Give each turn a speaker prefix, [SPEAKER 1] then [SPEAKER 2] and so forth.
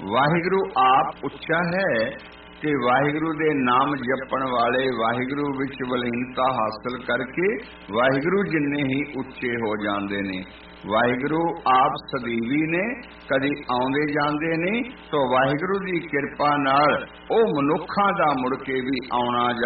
[SPEAKER 1] ਵਾਹਿਗੁਰੂ ਆਪ ਉੱਚਾ ਹੈ ਤੇ ਵਾਹਿਗੁਰੂ ਦੇ ਨਾਮ ਜਪਣ ਵਾਲੇ ਵਾਹਿਗੁਰੂ ਵਿੱਚ ਬਲੀਨਤਾ ਹਾਸਲ ਕਰਕੇ ਵਾਹਿਗੁਰੂ ਜਿੰਨੇ ਹੀ ਉੱਚੇ ਹੋ ਜਾਂਦੇ ਨੇ। ਵਾਹਿਗੁਰੂ ਆਪ ਸਦੀਵੀ ਨੇ, ਕਦੀ ਆਉਂਦੇ ਜਾਂਦੇ ਨਹੀਂ, ਤੋ ਵਾਹਿਗੁਰੂ ਦੀ ਕਿਰਪਾ ਨਾਲ ਉਹ ਮਨੁੱਖਾਂ ਦਾ ਮੁੜ ਕੇ ਵੀ ਆਉਣਾ